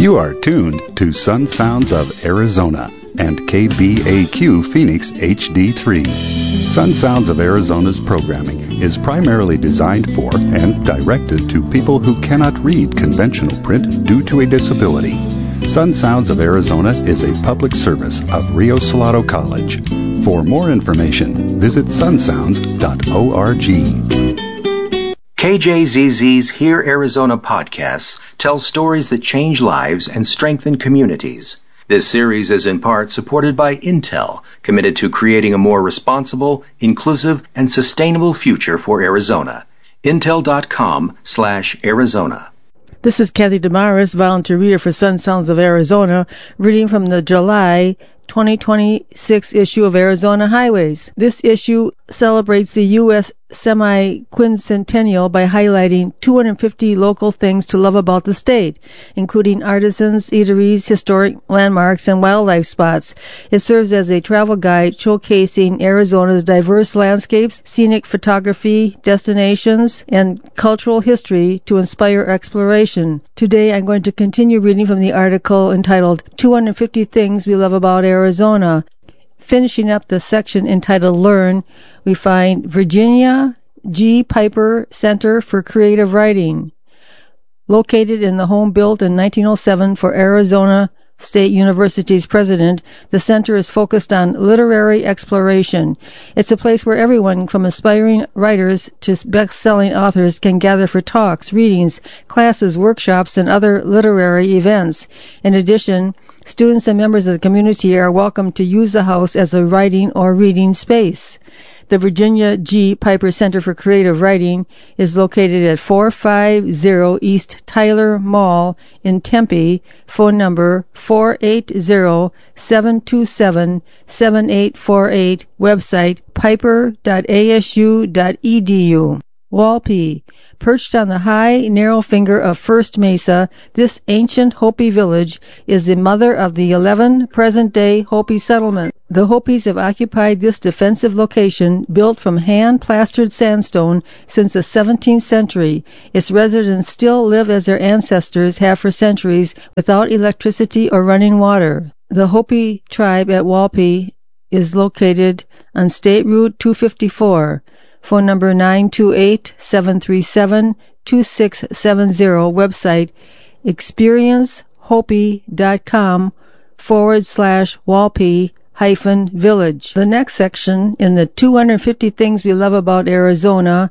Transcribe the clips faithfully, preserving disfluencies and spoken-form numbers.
You are tuned to Sun Sounds of Arizona and K B A Q Phoenix H D three. Sun Sounds of Arizona's programming is primarily designed for and directed to people who cannot read conventional print due to a disability. Sun Sounds of Arizona is a public service of Rio Salado College. For more information, visit sun sounds dot org. K J Z Z's Hear Arizona podcasts tell stories that change lives and strengthen communities. This series is in part supported by Intel, committed to creating a more responsible, inclusive, and sustainable future for Arizona. Intel.com slash Arizona. This is Kathy Damaris, volunteer reader for Sun Sounds of Arizona, reading from the July twenty twenty-six issue of Arizona Highways. This issue celebrates the U S semi-quincentennial by highlighting two hundred fifty local things to love about the state, including artisans, eateries, historic landmarks, and wildlife spots. It serves as a travel guide showcasing Arizona's diverse landscapes, scenic photography, destinations, and cultural history to inspire exploration. Today I'm going to continue reading from the article entitled two hundred fifty Things We Love About Arizona. Finishing up the section entitled Learn, we find Virginia G. Piper Center for Creative Writing. Located in the home built in nineteen oh seven for Arizona State University's president, the center is focused on literary exploration. It's a place where everyone from aspiring writers to best-selling authors can gather for talks, readings, classes, workshops, and other literary events. In addition, students and members of the community are welcome to use the house as a writing or reading space. The Virginia G. Piper Center for Creative Writing is located at four fifty East Tyler Mall in Tempe. Phone number four eight zero, seven two seven, seven eight four eight. Website piper dot a s u dot e d u. Walpi. Perched on the high, narrow finger of First Mesa, this ancient Hopi village is the mother of the eleven present-day Hopi settlements. The Hopis have occupied this defensive location, built from hand-plastered sandstone, since the seventeenth century. Its residents still live as their ancestors have for centuries, without electricity or running water. The Hopi tribe at Walpi is located on State Route two fifty-four. Phone number nine two eight, seven three seven, two six seven zero. Website experiencehopi.com forward slash Walpi hyphen village. The next section in the two hundred fifty Things We Love About Arizona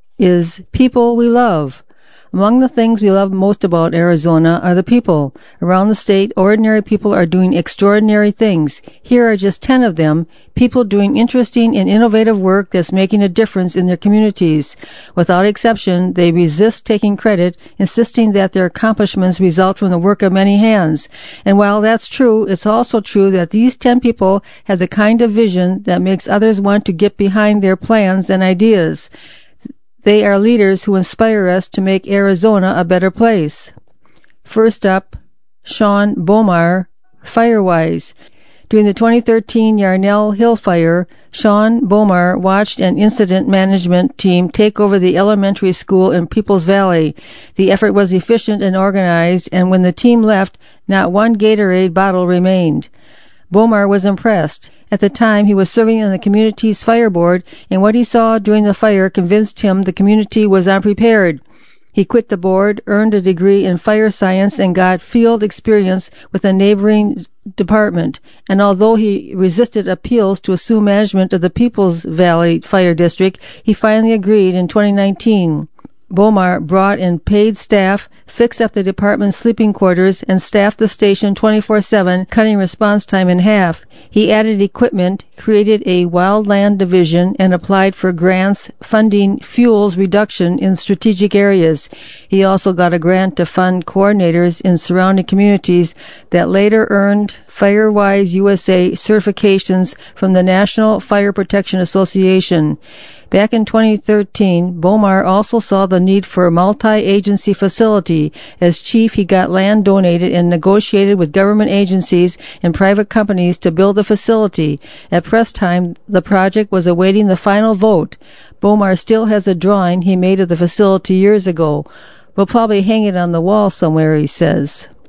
is People We Love. Among the things we love most about Arizona are the people. Around the state, ordinary people are doing extraordinary things. Here are just ten of them, people doing interesting and innovative work that's making a difference in their communities. Without exception, they resist taking credit, insisting that their accomplishments result from the work of many hands. And while that's true, it's also true that these ten people have the kind of vision that makes others want to get behind their plans and ideas. They are leaders who inspire us to make Arizona a better place. First up, Sean Bomar, Firewise. During the twenty thirteen Yarnell Hill Fire, Sean Bomar watched an incident management team take over the elementary school in Peoples Valley. The effort was efficient and organized, and when the team left, not one Gatorade bottle remained. Bomar was impressed. At the time, he was serving on the community's fire board, and what he saw during the fire convinced him the community was unprepared. He quit the board, earned a degree in fire science, and got field experience with a neighboring department. And although he resisted appeals to assume management of the Peoples Valley Fire District, he finally agreed in twenty nineteen. Bomar brought in paid staff, fixed up the department's sleeping quarters, and staffed the station twenty-four seven, cutting response time in half. He added equipment, created a wildland division, and applied for grants funding fuels reduction in strategic areas. He also got a grant to fund coordinators in surrounding communities that later earned Firewise U S A certifications from the National Fire Protection Association. Back in twenty thirteen, Bomar also saw the need for a multi-agency facility. As chief, he got land donated and negotiated with government agencies and private companies to build the facility. At press time, the project was awaiting the final vote. Bomar still has a drawing he made of the facility years ago. We'll probably hang it on the wall somewhere, he says.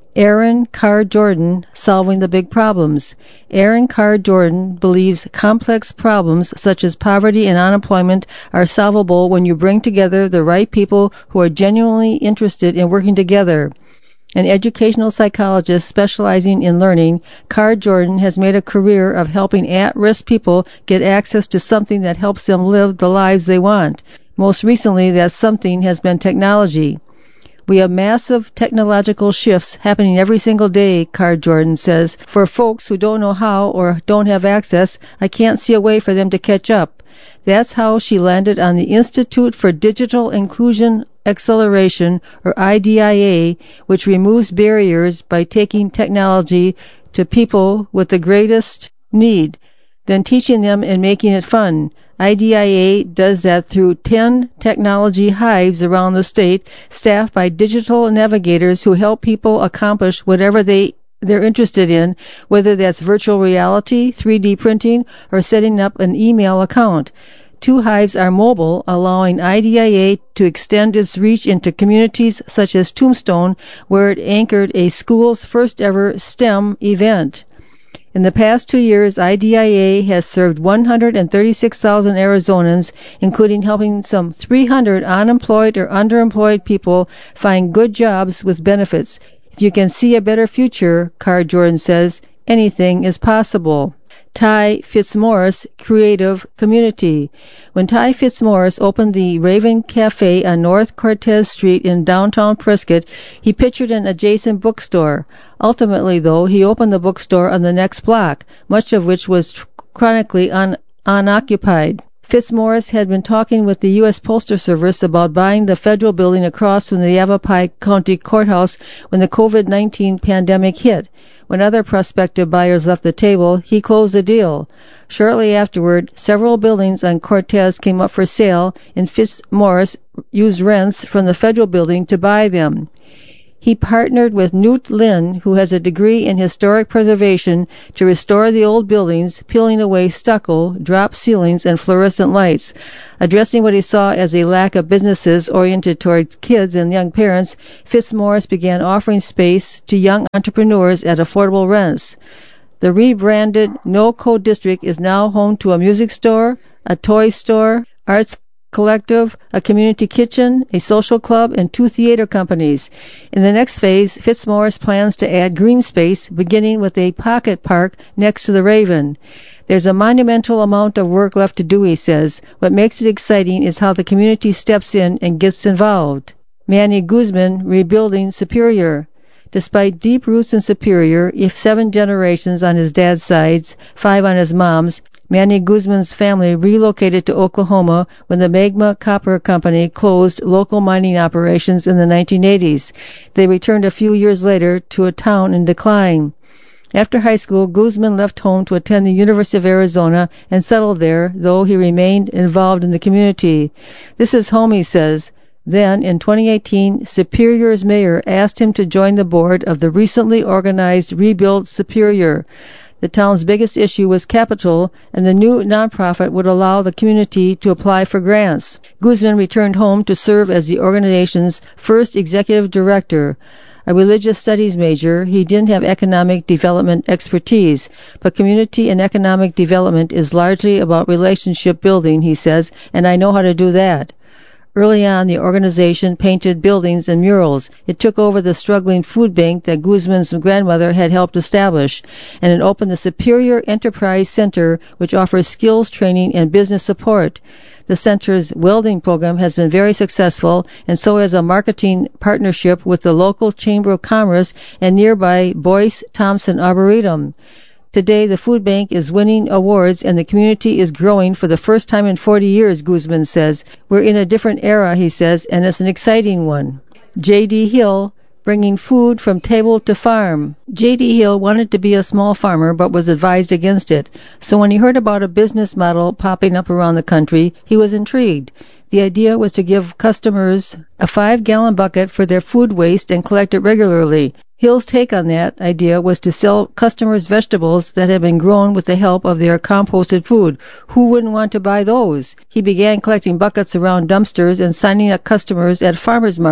Aaron Carr Jordan, Solving the Big Problems. Aaron Carr Jordan believes complex problems such as poverty and unemployment are solvable when you bring together the right people who are genuinely interested in working together. An educational psychologist specializing in learning, Carr Jordan has made a career of helping at-risk people get access to something that helps them live the lives they want. Most recently, that something has been technology. We have massive technological shifts happening every single day, Carr Jordan says. For folks who don't know how or don't have access, I can't see a way for them to catch up. That's how she landed on the Institute for Digital Inclusion Acceleration, or I D I A, which removes barriers by taking technology to people with the greatest need, then teaching them and making it fun. I D I A does that through ten technology hives around the state, staffed by digital navigators who help people accomplish whatever they, they're interested in, whether that's virtual reality, three D printing, or setting up an email account. Two hives are mobile, allowing I D I A to extend its reach into communities such as Tombstone, where it anchored a school's first ever STEM event. In the past two years, I D I A has served one hundred thirty-six thousand Arizonans, including helping some three hundred unemployed or underemployed people find good jobs with benefits. If you can see a better future, Carr Jordan says, anything is possible. Ty Fitzmaurice Creative Community. When Ty Fitzmaurice opened the Raven Cafe on North Cortez Street in downtown Prescott, he pictured an adjacent bookstore. Ultimately, though, he opened the bookstore on the next block, much of which was chronically un- unoccupied. Fitzmaurice had been talking with the U S Postal Service about buying the federal building across from the Yavapai County Courthouse when the COVID nineteen pandemic hit. When other prospective buyers left the table, he closed the deal. Shortly afterward, several buildings on Cortez came up for sale, and Fitzmaurice used rents from the federal building to buy them. He partnered with Newt Lynn, who has a degree in historic preservation, to restore the old buildings, peeling away stucco, drop ceilings, and fluorescent lights. Addressing what he saw as a lack of businesses oriented towards kids and young parents, Fitzmaurice began offering space to young entrepreneurs at affordable rents. The rebranded No Code District is now home to a music store, a toy store, arts collective, a community kitchen, a social club, and two theater companies. In the next phase, Fitzmaurice plans to add green space, beginning with a pocket park next to the Raven. There's a monumental amount of work left to do, he says. What makes it exciting is how the community steps in and gets involved. Manny Guzman, Rebuilding Superior. Despite deep roots in Superior, if seven generations on his dad's sides, five on his mom's, Manny Guzman's family relocated to Oklahoma when the Magma Copper Company closed local mining operations in the nineteen eighties. They returned a few years later to a town in decline. After high school, Guzman left home to attend the University of Arizona and settled there, though he remained involved in the community. This is home, he says. Then, in twenty eighteen, Superior's mayor asked him to join the board of the recently organized Rebuild Superior. The town's biggest issue was capital, and the new nonprofit would allow the community to apply for grants. Guzman returned home to serve as the organization's first executive director. A religious studies major, he didn't have economic development expertise, but community and economic development is largely about relationship building, he says, and I know how to do that. Early on, the organization painted buildings and murals. It took over the struggling food bank that Guzman's grandmother had helped establish, and it opened the Superior Enterprise Center, which offers skills training and business support. The center's welding program has been very successful, and so has a marketing partnership with the local Chamber of Commerce and nearby Boyce Thompson Arboretum. Today, the food bank is winning awards and the community is growing for the first time in forty years, Guzman says. We're in a different era, he says, and it's an exciting one. J D. Hill, Bringing Food from Table to Farm. J D. Hill wanted to be a small farmer but was advised against it. So when he heard about a business model popping up around the country, he was intrigued. The idea was to give customers a five-gallon bucket for their food waste and collect it regularly. Hill's take on that idea was to sell customers vegetables that had been grown with the help of their composted food. Who wouldn't want to buy those? He began collecting buckets around dumpsters and signing up customers at farmers market.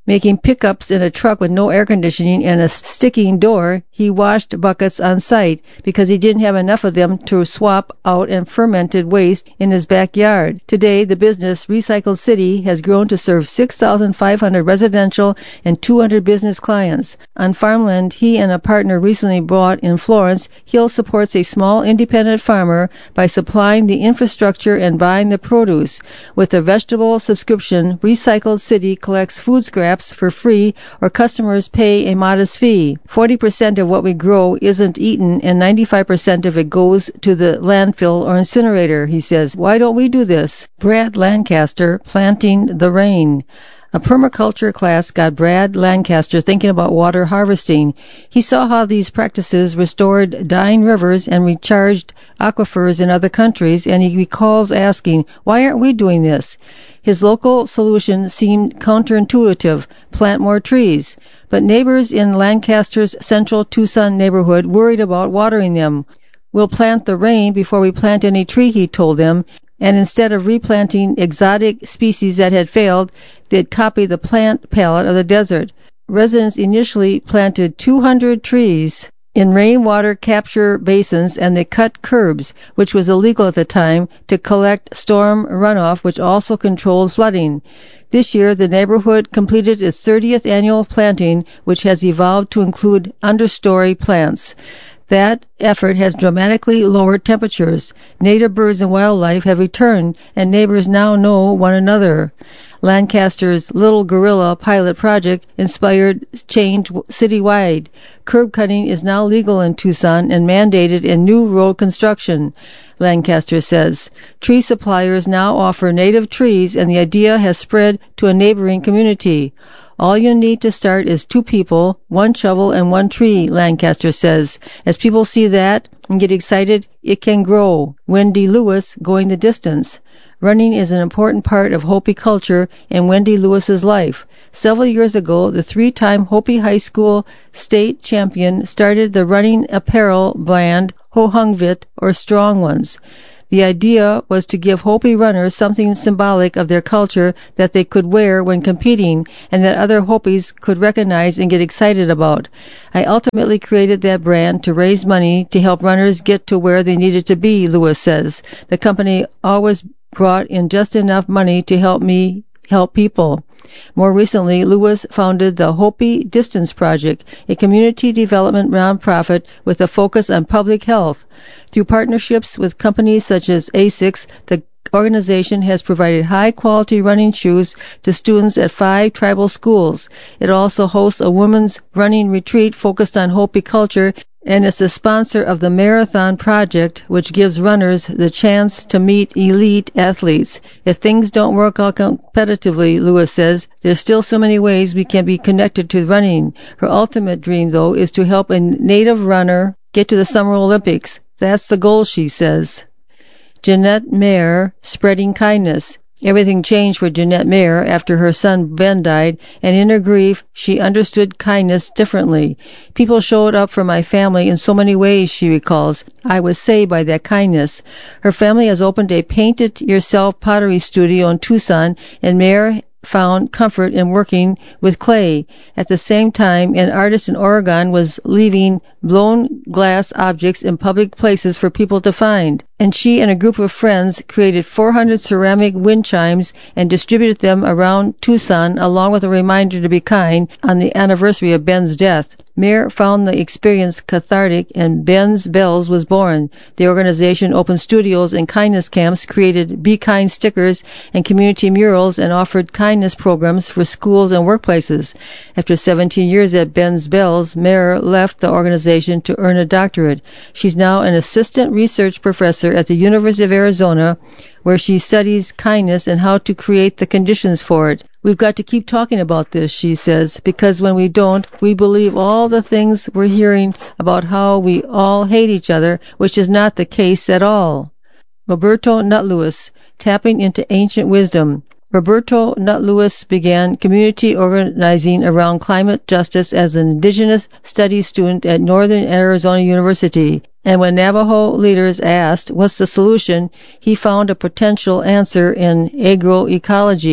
making pickups in a truck with no air conditioning and a sticking door. He washed buckets on site because he didn't have enough of them to swap out and fermented waste in his backyard. Today, the business Recycled City has grown to serve six thousand five hundred residential and two hundred business clients. On farmland he and a partner recently bought in Florence, Hill supports a small independent farmer by supplying the infrastructure and buying the produce. With a vegetable subscription, Recycled City collects food scraps for free, or customers pay a modest fee. forty percent of what we grow isn't eaten, and ninety-five percent of it goes to the landfill or incinerator, he says. Why don't we do this? Brad Lancaster, Planting the Rain. A permaculture class got Brad Lancaster thinking about water harvesting. He saw how these practices restored dying rivers and recharged aquifers in other countries, and he recalls asking, why aren't we doing this? His local solution seemed counterintuitive, plant more trees. But neighbors in Lancaster's central Tucson neighborhood worried about watering them. We'll plant the rain before we plant any tree, he told them. And instead of replanting exotic species that had failed, they'd copy the plant palette of the desert. Residents initially planted two hundred trees in rainwater capture basins, and they cut curbs, which was illegal at the time, to collect storm runoff, which also controlled flooding. This year, the neighborhood completed its thirtieth annual planting, which has evolved to include understory plants. That effort has dramatically lowered temperatures. Native birds and wildlife have returned, and neighbors now know one another. Lancaster's Little Gorilla pilot project inspired change citywide. Curb cutting is now legal in Tucson and mandated in new road construction, Lancaster says. Tree suppliers now offer native trees, and the idea has spread to a neighboring community. All you need to start is two people, one shovel, and one tree, Lancaster says. As people see that and get excited, it can grow. Wendy Lewis, going the distance. Running is an important part of Hopi culture and Wendy Lewis's life. Several years ago, the three-time Hopi High School state champion started the running apparel brand Hohungvit, or Strong Ones. The idea was to give Hopi runners something symbolic of their culture that they could wear when competing and that other Hopis could recognize and get excited about. I ultimately created that brand to raise money to help runners get to where they needed to be, Lewis says. The company always brought in just enough money to help me help people. More recently, Lewis founded the Hopi Distance Project, a community development nonprofit with a focus on public health. Through partnerships with companies such as ASICS, the organization has provided high-quality running shoes to students at five tribal schools. It also hosts a women's running retreat focused on Hopi culture, and is a sponsor of the Marathon Project, which gives runners the chance to meet elite athletes. If things don't work out competitively, Lewis says, there's still so many ways we can be connected to running. Her ultimate dream, though, is to help a native runner get to the Summer Olympics. That's the goal, she says. Jeanette Mayer, spreading kindness. Everything changed for Jeanette Mayer after her son Ben died, and in her grief, she understood kindness differently. People showed up for my family in so many ways, she recalls. I was saved by that kindness. Her family has opened a paint-it-yourself pottery studio in Tucson, and Mayer found comfort in working with clay. At the same time, an artist in Oregon was leaving blown glass objects in public places for people to find, and she and a group of friends created four hundred ceramic wind chimes and distributed them around Tucson, along with a reminder to be kind on the anniversary of Ben's death. Mayer found the experience cathartic, and Ben's Bells was born. The organization opened studios and kindness camps, created Be Kind stickers and community murals, and offered kindness programs for schools and workplaces. After seventeen years at Ben's Bells, Mayer left the organization to earn a doctorate. She's now an assistant research professor at the University of Arizona, where she studies kindness and how to create the conditions for it. We've got to keep talking about this, she says, because when we don't, we believe all the things we're hearing about how we all hate each other, which is not the case at all. Roberto Nutt-Lewis, tapping into ancient wisdom. Roberto Nutt-Lewis began community organizing around climate justice as an indigenous studies student at Northern Arizona University. And when Navajo leaders asked, what's the solution, he found a potential answer in agroecology.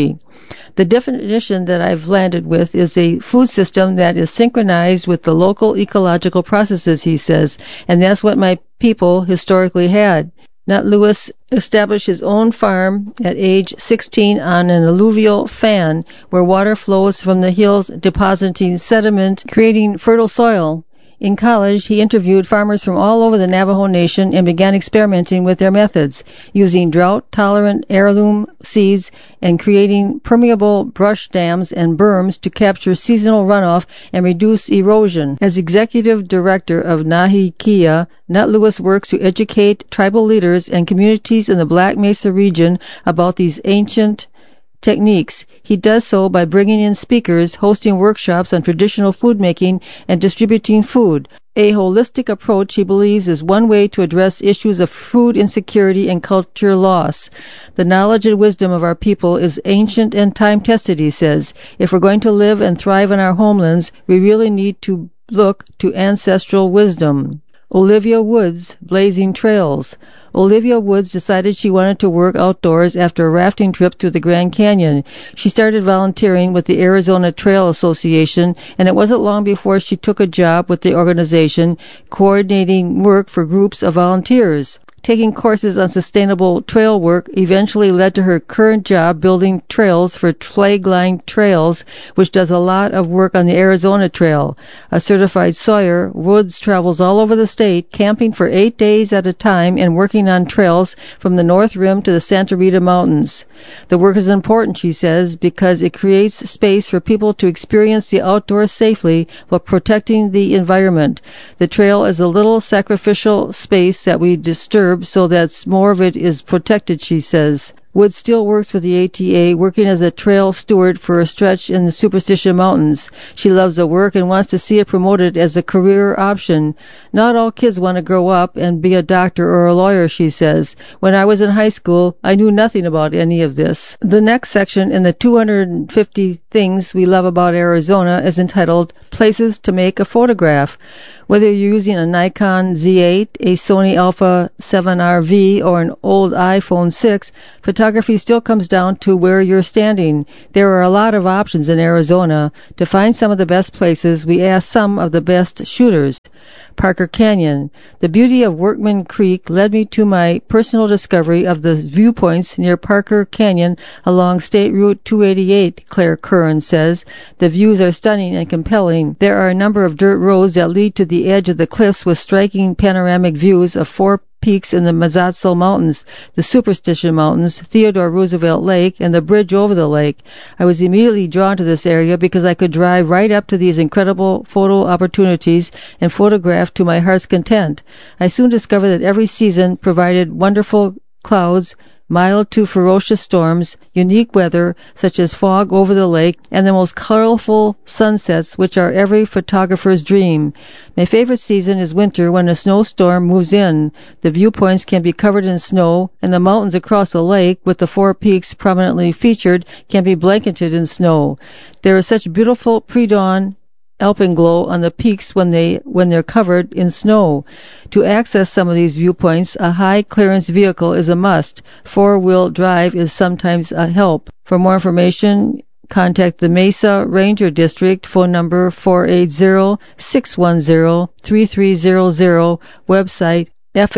The definition that I've landed with is a food system that is synchronized with the local ecological processes, he says, and that's what my people historically had. Nat Lewis established his own farm at age sixteen on an alluvial fan where water flows from the hills depositing sediment, creating fertile soil. In college, he interviewed farmers from all over the Navajo Nation and began experimenting with their methods, using drought-tolerant heirloom seeds and creating permeable brush dams and berms to capture seasonal runoff and reduce erosion. As executive director of Nahikia, Nat Lewis works to educate tribal leaders and communities in the Black Mesa region about these ancient techniques. He does so by bringing in speakers, hosting workshops on traditional food making, and distributing food. A holistic approach, he believes, is one way to address issues of food insecurity and culture loss. The knowledge and wisdom of our people is ancient and time-tested, he says. If we're going to live and thrive in our homelands, we really need to look to ancestral wisdom. Olivia Woods, Blazing Trails. Olivia Woods decided she wanted to work outdoors after a rafting trip through the Grand Canyon. She started volunteering with the Arizona Trail Association, and it wasn't long before she took a job with the organization, coordinating work for groups of volunteers. Taking courses on sustainable trail work eventually led to her current job building trails for Flag-Line Trails, which does a lot of work on the Arizona Trail. A certified sawyer, Woods travels all over the state, camping for eight days at a time and working on trails from the North Rim to the Santa Rita Mountains. The work is important, she says, because it creates space for people to experience the outdoors safely while protecting the environment. The trail is a little sacrificial space that we disturb so that more of it is protected, she says. Wood still works for the A T A, working as a trail steward for a stretch in the Superstition Mountains. She loves the work and wants to see it promoted as a career option. Not all kids want to grow up and be a doctor or a lawyer, she says. When I was in high school, I knew nothing about any of this. The next section in the two hundred fifty Things We Love About Arizona is entitled Places to Make a Photograph. Whether you're using a Nikon Z eight, a Sony Alpha seven R V, or an old iPhone six, photography still comes down to where you're standing. There are a lot of options in Arizona. To find some of the best places, we asked some of the best shooters. Parker Canyon. The beauty of Workman Creek led me to my personal discovery of the viewpoints near Parker Canyon along State Route two eighty-eight, Claire Curran says. The views are stunning and compelling. There are a number of dirt roads that lead to the edge of the cliffs with striking panoramic views of four peaks in the Mazatzel Mountains, the Superstition Mountains, Theodore Roosevelt Lake, and the bridge over the lake. I was immediately drawn to this area because I could drive right up to these incredible photo opportunities and photograph to my heart's content. I soon discovered that every season provided wonderful clouds, mild to ferocious storms, unique weather, such as fog over the lake, and the most colorful sunsets, which are every photographer's dream. My favorite season is winter, when a snowstorm moves in. The viewpoints can be covered in snow, and the mountains across the lake, with the four peaks prominently featured, can be blanketed in snow. There is such beautiful pre-dawn alpenglow on the peaks when they when they're covered in snow. To access some of these viewpoints, a high clearance vehicle is a must. Four-wheel drive is sometimes a help. For more information, contact the Mesa Ranger District, phone number four eight zero, six one zero, three three zero zero, website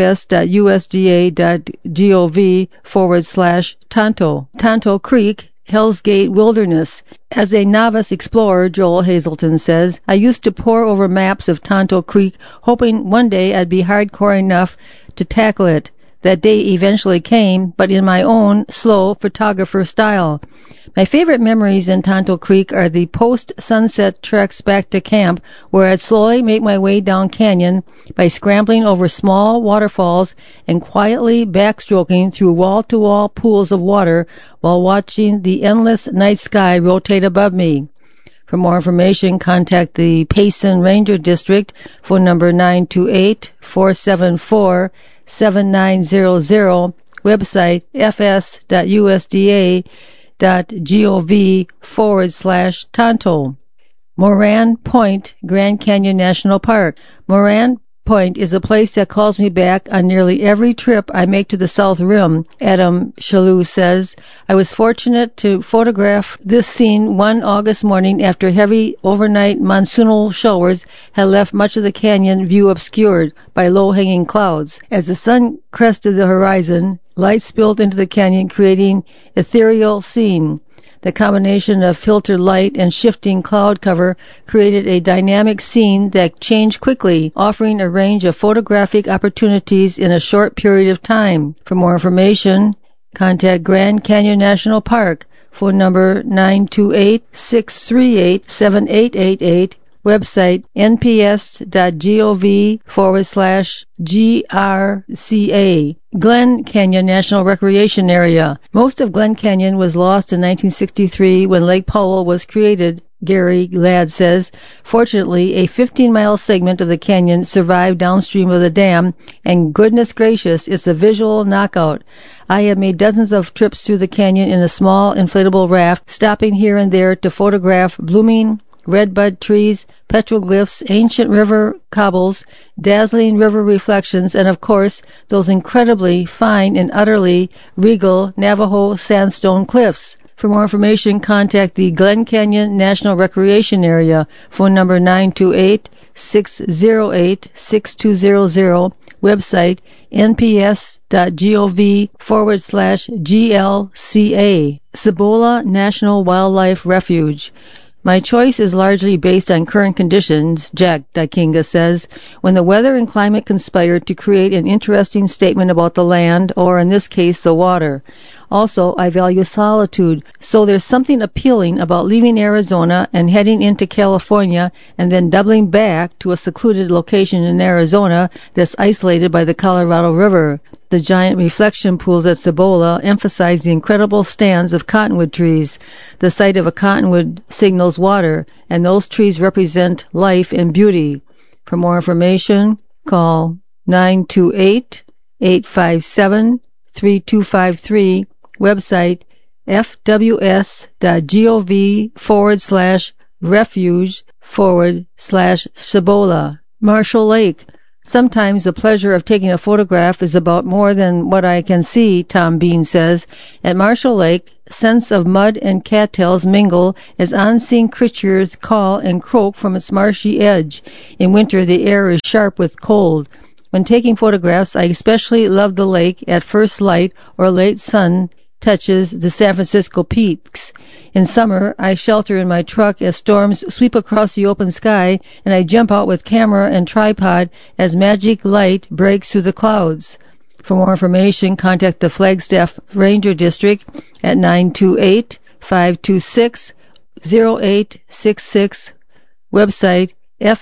fs.usda.gov forward slash Tonto. Tonto Creek, Hell's Gate Wilderness. As a novice explorer, Joel Hazelton says, I used to pore over maps of Tonto Creek, hoping one day I'd be hardcore enough to tackle it. That day eventually came, but in my own slow photographer style. My favorite memories in Tonto Creek are the post-sunset treks back to camp, where I'd slowly make my way down canyon by scrambling over small waterfalls and quietly backstroking through wall-to-wall pools of water while watching the endless night sky rotate above me. For more information, contact the Payson Ranger District, phone number nine two eight, four seven four, seven nine zero zero, website fs.usda.gov forward slash Tonto. Moran Point, Grand Canyon National Park. Moran Point is a place that calls me back on nearly every trip I make to the South Rim, Adam Shalou says. I was fortunate to photograph this scene one August morning after heavy overnight monsoonal showers had left much of the canyon view obscured by low-hanging clouds. As the sun crested the horizon, light spilled into the canyon, creating ethereal scene. The combination of filtered light and shifting cloud cover created a dynamic scene that changed quickly, offering a range of photographic opportunities in a short period of time. For more information, contact Grand Canyon National Park, phone number nine two eight, six three eight, seven eight eight eight, website nps.gov forward slash GRCA. Glen Canyon National Recreation Area. Most of Glen Canyon was lost in nineteen sixty-three when Lake Powell was created, Gary Ladd says. Fortunately, a fifteen-mile segment of the canyon survived downstream of the dam, and goodness gracious, it's a visual knockout. I have made dozens of trips through the canyon in a small inflatable raft, stopping here and there to photograph blooming redbud trees, petroglyphs, ancient river cobbles, dazzling river reflections, and of course, those incredibly fine and utterly regal Navajo sandstone cliffs. For more information, contact the Glen Canyon National Recreation Area, phone number nine two eight, six zero eight, six two zero zero, website nps.gov forward slash GLCA. Cibola National Wildlife Refuge. My choice is largely based on current conditions, Jack Dykinga says, when the weather and climate conspire to create an interesting statement about the land, or in this case, the water. Also, I value solitude, so there's something appealing about leaving Arizona and heading into California and then doubling back to a secluded location in Arizona that's isolated by the Colorado River. The giant reflection pools at Cibola emphasize the incredible stands of cottonwood trees. The sight of a cottonwood signals water, and those trees represent life and beauty. For more information, call nine two eight, eight five seven, three two five three, website fws.gov forward slash refuge forward slash Cibola. Marshall Lake. Sometimes the pleasure of taking a photograph is about more than what I can see, Tom Bean says. At Marshall Lake, scents of mud and cattails mingle as unseen creatures call and croak from its marshy edge. In winter, the air is sharp with cold. When taking photographs, I especially love the lake at first light or late sun touches the San Francisco peaks. In summer, I shelter in my truck as storms sweep across the open sky, and I jump out with camera and tripod as magic light breaks through the clouds. For more information, contact the Flagstaff Ranger District at nine two eight, five two six, zero eight six six, website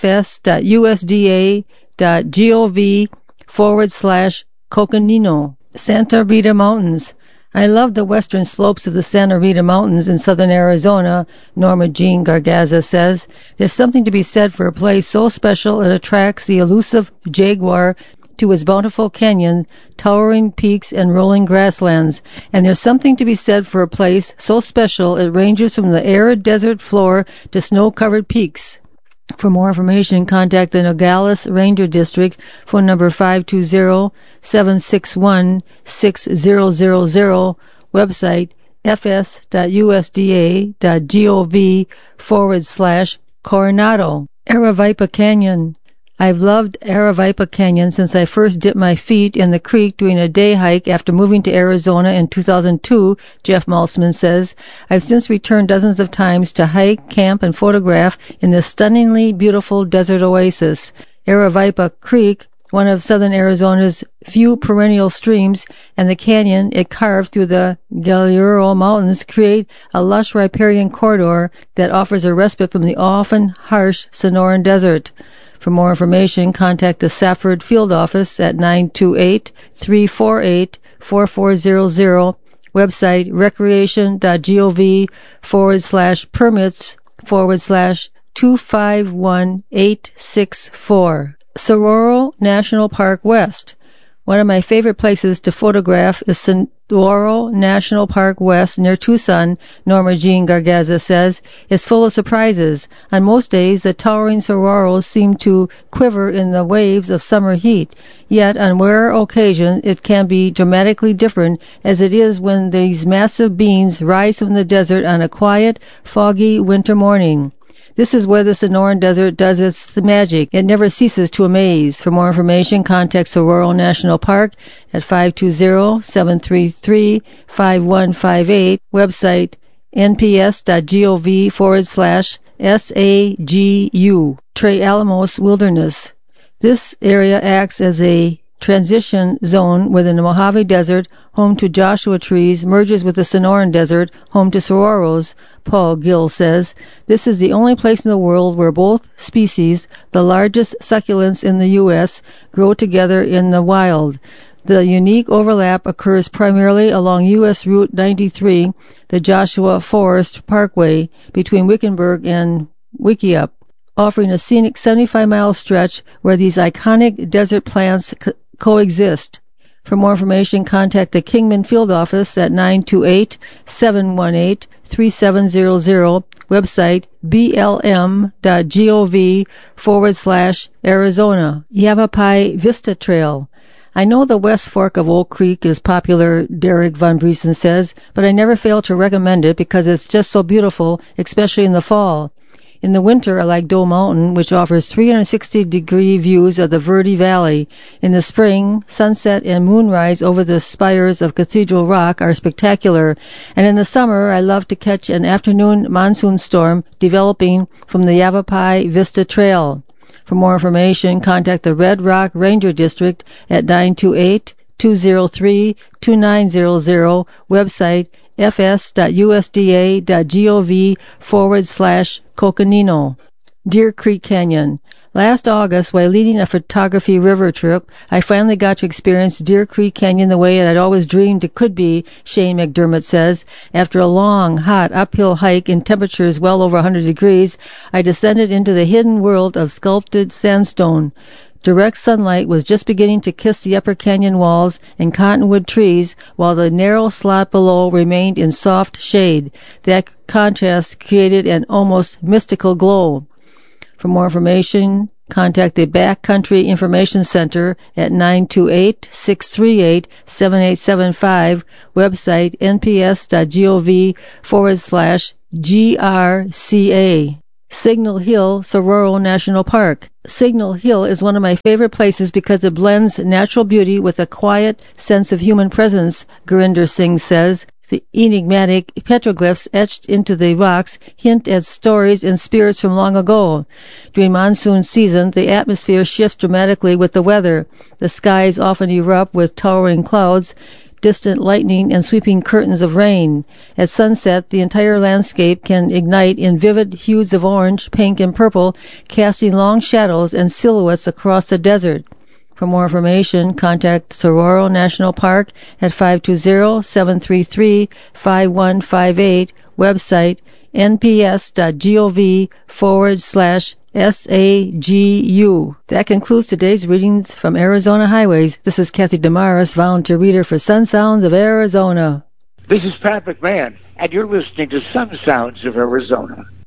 fs.usda.gov forward slash Coconino. Santa Rita Mountains. I love the western slopes of the Santa Rita Mountains in southern Arizona, Norma Jean Gargaza says. There's something to be said for a place so special it attracts the elusive jaguar to its bountiful canyons, towering peaks, and rolling grasslands. And there's something to be said for a place so special it ranges from the arid desert floor to snow-covered peaks. For more information, contact the Nogales Ranger District, phone number five two zero, seven six one, six zero zero zero, website fs.usda.gov forward slash Coronado. Aravaipa Canyon. I've loved Aravaipa Canyon since I first dipped my feet in the creek doing a day hike after moving to Arizona in two thousand two, Jeff Maltzman says. I've since returned dozens of times to hike, camp, and photograph in this stunningly beautiful desert oasis. Aravaipa Creek, one of southern Arizona's few perennial streams, and the canyon it carves through the Galiuro Mountains create a lush riparian corridor that offers a respite from the often harsh Sonoran Desert. For more information, contact the Safford Field Office at nine two eight, three four eight, four four zero zero, website recreation.gov forward slash permits forward slash two five one eight six four. Saguaro National Park West. One of my favorite places to photograph is Saguaro National Park West near Tucson, Norma Jean Gargaza says, is full of surprises. On most days, the towering saguaros seem to quiver in the waves of summer heat. Yet, on rare occasions, it can be dramatically different, as it is when these massive beings rise from the desert on a quiet, foggy winter morning. This is where the Sonoran Desert does its magic. It never ceases to amaze. For more information, contact Saguaro National Park at five two zero, seven three three, five one five eight. Website nps.gov forward slash SAGU. Tres Alamos Wilderness. This area acts as a transition zone where the Mojave Desert, home to Joshua trees, merges with the Sonoran Desert, home to saguaros, Paul Gill says. This is the only place in the world where both species, the largest succulents in the U S, grow together in the wild. The unique overlap occurs primarily along U S Route ninety-three, the Joshua Forest Parkway, between Wickenburg and Wickiup, offering a scenic seventy-five mile stretch where these iconic desert plants co- coexist. For more information, contact the Kingman Field Office at nine two eight, seven one eight, three seven zero zero. Website blm.gov forward slash Arizona. Yavapai Vista Trail. I know the West Fork of Oak Creek is popular, Derek Von Briesen says, but I never fail to recommend it because it's just so beautiful, especially in the fall. In the winter, I like Doe Mountain, which offers three hundred sixty degree views of the Verde Valley. In the spring, sunset and moonrise over the spires of Cathedral Rock are spectacular. And in the summer, I love to catch an afternoon monsoon storm developing from the Yavapai Vista Trail. For more information, contact the Red Rock Ranger District at nine two eight, two zero three, two nine zero zero. Website fs.usda.gov forward slash Coconino. Deer Creek Canyon. Last August, while leading a photography river trip, I finally got to experience Deer Creek Canyon the way I'd always dreamed it could be, Shane McDermott says. After a long, hot, uphill hike in temperatures well over one hundred degrees, I descended into the hidden world of sculpted sandstone. Direct sunlight was just beginning to kiss the upper canyon walls and cottonwood trees, while the narrow slot below remained in soft shade. That contrast created an almost mystical glow. For more information, contact the Backcountry Information Center at nine two eight, six three eight, seven eight seven five. Website nps.gov forward slash GRCA. Signal Hill, Saguaro National Park. Signal Hill is one of my favorite places because it blends natural beauty with a quiet sense of human presence, Gurinder Singh says. The enigmatic petroglyphs etched into the rocks hint at stories and spirits from long ago. During monsoon season, the atmosphere shifts dramatically with the weather. The skies often erupt with towering clouds, distant lightning, and sweeping curtains of rain. At sunset, the entire landscape can ignite in vivid hues of orange, pink, and purple, casting long shadows and silhouettes across the desert. For more information, contact Saguaro National Park at five two zero, seven three three, five one five eight. Website nps.gov forward slash SAGU. That concludes today's readings from Arizona Highways. This is Kathy Damaris, volunteer reader for Sun Sounds of Arizona. This is Pat McMahon, and you're listening to Sun Sounds of Arizona.